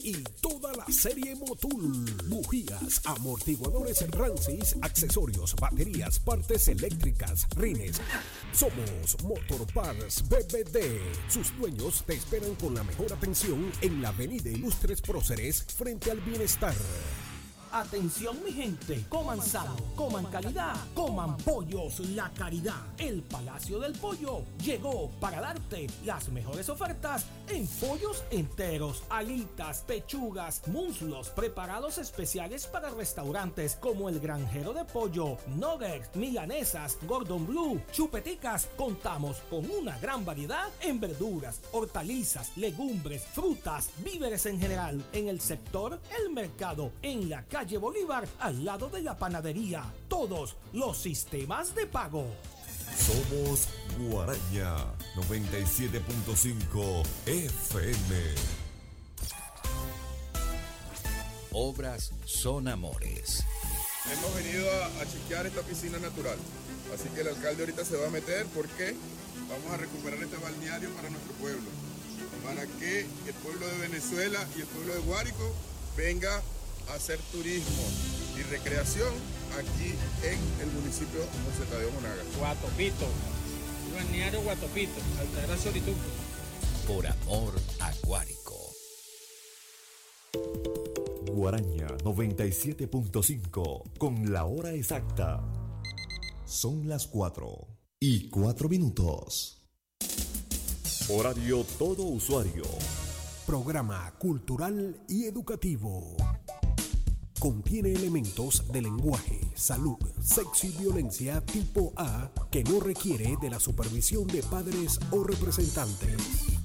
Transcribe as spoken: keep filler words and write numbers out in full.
y toda la serie Motul. Bujías, amortiguadores Rancis, accesorios, baterías, partes eléctricas, rines. Somos Motorparts B B D. Sus dueños te esperan con la mejor atención en la avenida Ilustres Próceres frente al Bienestar. Atención mi gente, coman sano, coman calidad, coman Pollos La Caridad. El Palacio del Pollo llegó para darte las mejores ofertas en pollos enteros, alitas, pechugas, muslos, preparados especiales para restaurantes como El Granjero de Pollo, nuggets, milanesas, Gordon Blue, chupeticas. Contamos con una gran variedad en verduras, hortalizas, legumbres, frutas, víveres en general. En el sector El Mercado, en la calle Calle Bolívar, al lado de la panadería. Todos los sistemas de pago. Somos Guaraña noventa y siete punto cinco F M. Obras son amores. Hemos venido a, a chequear esta piscina natural. Así que el alcalde ahorita se va a meter porque vamos a recuperar este balneario para nuestro pueblo. Para que el pueblo de Venezuela y el pueblo de Guárico venga a hacer turismo y recreación aquí en el municipio de José Tadeo Monagas. Guatopito, balneario Guatopito, Altagracia Orituco. Por amor a Guárico. Guaraña noventa y siete punto cinco con la hora exacta. Son las cuatro y cuatro minutos. Horario todo usuario. Programa cultural y educativo. Contiene elementos de lenguaje, salud, sexo y violencia tipo A que no requiere de la supervisión de padres o representantes.